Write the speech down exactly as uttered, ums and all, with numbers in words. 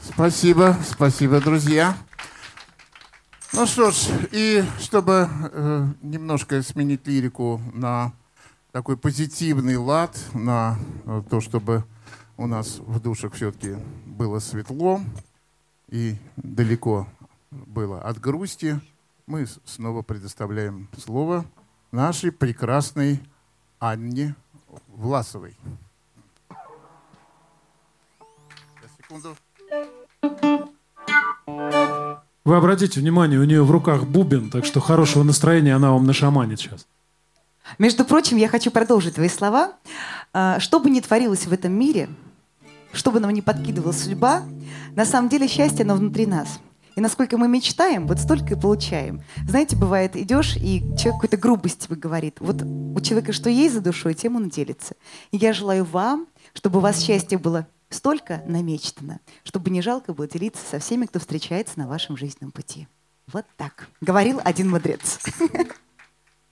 Спасибо, спасибо, друзья. Ну что ж, и чтобы э, немножко сменить лирику на такой позитивный лад, на э, то, чтобы у нас в душах все-таки было светло и далеко было от грусти, мы снова предоставляем слово нашей прекрасной Анне Власовой. Секунду. Вы обратите внимание, у нее в руках бубен, так что хорошего настроения она вам нашаманит сейчас. Между прочим, я хочу продолжить твои слова. Что бы ни творилось в этом мире, что бы нам ни подкидывала судьба, на самом деле счастье, оно внутри нас. И насколько мы мечтаем, вот столько и получаем. Знаете, бывает, идешь, и человек какой-то грубость тебе говорит. Вот у человека что есть за душой, тем он делится. И я желаю вам, чтобы у вас счастье было столько намечтано, чтобы не жалко было делиться со всеми, кто встречается на вашем жизненном пути. Вот так говорил один мудрец.